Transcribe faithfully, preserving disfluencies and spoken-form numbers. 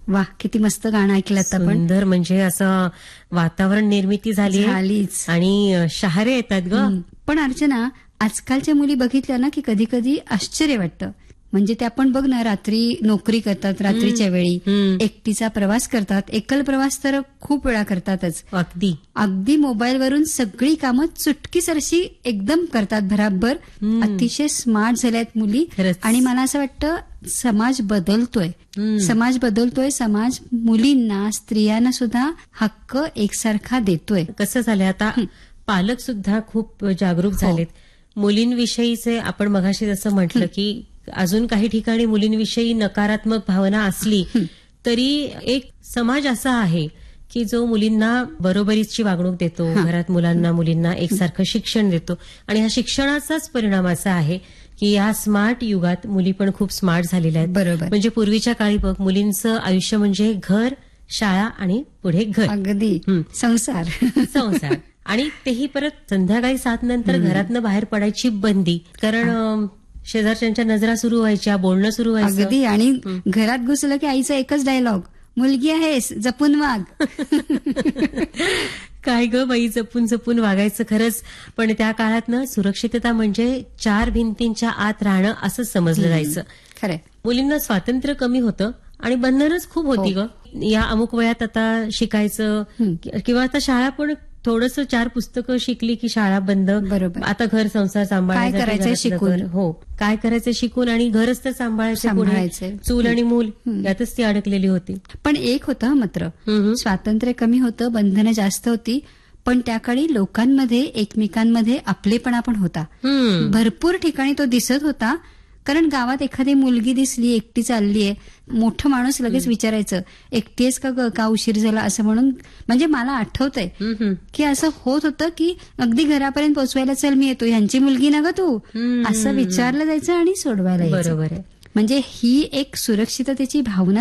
वा, किती मस्त गाणं ऐकलं आता पण. सुंदर, म्हणजे असं वातावरण निर्मिती झाली झालीच. आणि शहारे येतात ग. हं. पण अर्चना, आजकालच्या मुली बघितल्या ना की कधी कधी आश्चर्य वाटतं. म्हणजे त्या पण बघ ना, रात्री नोकरी करतात, रात्रीच्या वेळी हम्म. एकटीचा प्रवास करतात. एकल प्रवास तर खूप वेळा करतातच. अगदी अगदी मोबाईलवरून सगळी कामं चुटकीसरशी एकदम करतात भराभर. हम्म. अतिशय स्मार्ट झाल्यात मुली. खरंच. आणि मला असं वाटतं समाज बदलतोय. समाज बदलतोय समाज मुलींना, स्त्रियांना सुद्धा हक्क एकसारखा देतोय. कसं झालंय आता, पालक सुद्धा खूप जागरूक हो. झालेत मुलींविषयीचे. आपण मगाशी जसं म्हटलं की अजून काही ठिकाणी मुलींविषयी नकारात्मक भावना असली तरी एक समाज असा आहे की जो मुलींना बरोबरीची वागणूक देतो, घरात मुलांना मुलींना एकसारखं शिक्षण देतो. आणि हा शिक्षणाचाच परिणाम असा आहे की या स्मार्ट युगात मुली पण खूप स्मार्ट झालेल्या आहेत. बरोबर. म्हणजे पूर्वीच्या काळी बघ, मुलींचं आयुष्य म्हणजे घर, शाळा आणि पुढे घर, अगदी संसार. संसार. आणि तेही परत संध्याकाळी सात नंतर घरातनं बाहेर पडायची बंदी. कारण शेजारच्यांच्या नजरा सुरू व्हायच्या, बोलणं सुरू व्हायचं. अगदी. आणि घरात घुसलं की आईचा एकच डायलॉग, मुलगी आहेस जपून वाग. काय ग बाई, जपून जपून वागायचं खरंच. पण त्या काळात ना सुरक्षितता म्हणजे चार भिंतींच्या आत राहणं असं समजलं जायचं. खरंय. मुलींना स्वातंत्र्य कमी होतं आणि बंधनच खूप होती ग. या अमुक वयात आता शिकायचं, किंवा आता शाळा पण थोडंसं चार पुस्तकं शिकली की शाळा बंद. बरोबर. आता घर संसार सांभाळायचं, काय करायचंय शिकून. हो, काय करायचं शिकून, आणि घरच तर सांभाळायचं पुढे. सांभाळायचंय. चूल आणि मूल यातच ती अडकलेली होती. पण एक होतं मात्र, स्वातंत्र्य कमी होतं, बंधनं जास्त होती, पण त्या काळी लोकांमध्ये एकमेकांमध्ये आपलेपणा पण होता. भरपूर ठिकाणी तो दिसत होता. कारण गावात एखादी मुलगी दिसली, एकटी चाललीये, मोठं माणूस लगेच विचारायचं, एकटी आहेस का ग, का उशीर झाला, असं म्हणून. म्हणजे मला आठवतंय की असं होत होतं की अगदी घरापर्यंत पोहोचवायला, चल मी येतो, ह्यांची मुलगी ना ग तू, असं विचारलं जायचं आणि सोडवायला यायचं. बरोबर आहे. म्हणजे ही एक सुरक्षिततेची भावना